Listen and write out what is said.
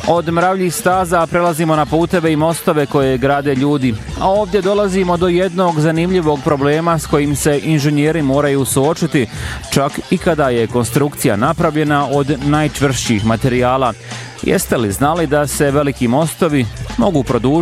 Od mravljih staza prelazimo na puteve i mostove koje grade ljudi, a ovdje dolazimo do jednog zanimljivog problema s kojim se inženjeri moraju suočiti, čak i kada je konstrukcija napravljena od najčvršćih materijala. Jeste li znali da se veliki mostovi mogu produžiti